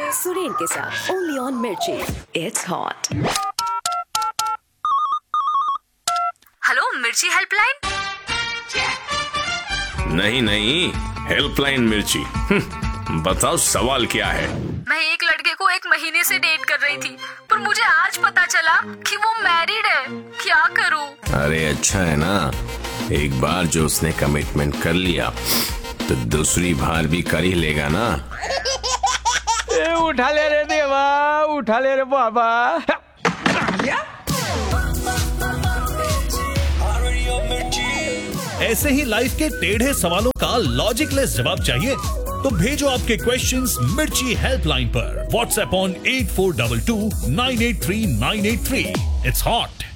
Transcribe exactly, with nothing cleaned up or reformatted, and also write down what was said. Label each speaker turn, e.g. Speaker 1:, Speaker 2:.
Speaker 1: सुरेन के साथ only on मिर्ची। It's hot.
Speaker 2: हेलो मिर्ची हेल्पलाइन।
Speaker 3: नहीं नहीं, हेल्पलाइन मिर्ची। बताओ सवाल क्या है।
Speaker 2: मैं एक लड़के को एक महीने से डेट कर रही थी, पर मुझे आज पता चला कि वो मैरिड है। क्या करूं?
Speaker 3: अरे अच्छा है ना, एक बार जो उसने कमिटमेंट कर लिया तो दूसरी बार भी कर ही लेगा ना।
Speaker 4: ए, उठा ले रे देवा, उठा ले रे बाबा।
Speaker 5: ऐसे ही लाइफ के टेढ़े सवालों का लॉजिकलेस जवाब चाहिए तो भेजो आपके क्वेश्चंस मिर्ची हेल्पलाइन पर। WhatsApp on eight four to to nine eight three nine eight three. It's hot.